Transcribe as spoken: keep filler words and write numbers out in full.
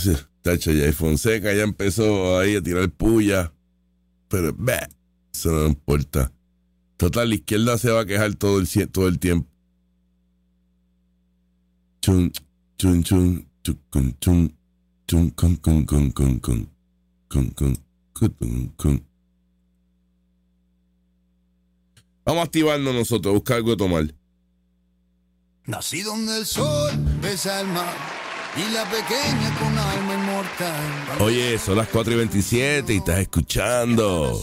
Tacho, ya Fonseca ya empezó ahí a tirar puya. Pero, bah, eso no importa. Total, la izquierda se va a quejar todo el, todo el tiempo. Chun, chun, chun, chun, chun, chun, chun, con, con, con, con, con, con, con, con, con. Vamos a activarnos nosotros, buscar algo de tomar. Nací donde el sol besa el mar y la pequeña con alma inmortal. Oye, son las cuatro y veintisiete y estás escuchando